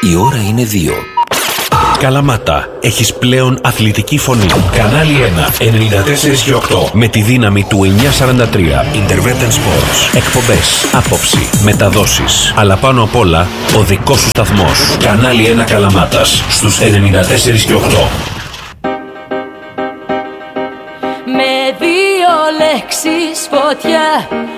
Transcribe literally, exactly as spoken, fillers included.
Η ώρα είναι δύο. Καλαμάτα, έχεις πλέον αθλητική φωνή. Κανάλι ένα, ενενήντα τέσσερα και οκτώ. Με τη δύναμη του εννιακόσια σαράντα τρία. Intervention Sports. Εκπομπές, άποψη, μεταδόσεις. Αλλά πάνω απ' όλα, ο δικός σου σταθμός. Κανάλι ένα Καλαμάτας. Στους ενενήντα τέσσερα και οκτώ. Με δύο λέξεις φωτιά